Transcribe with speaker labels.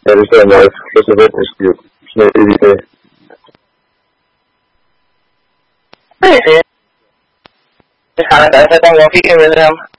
Speaker 1: Arizona, questo è più evite.
Speaker 2: Sì. Saya kan ngopi ke William.